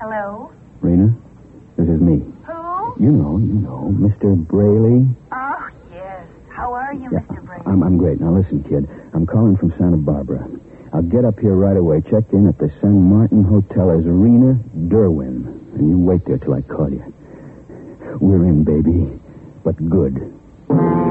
Hello? Rena, this is me. Who? You know, Mr. Braley. Oh, yes. How are you, Yeah, Mr. Brady? I'm great. Now listen, kid. I'm calling from Santa Barbara. I'll get up here right away. Check in at the San Martin Hotel as Rena Derwin. And you wait there till I call you. We're in, baby. But good.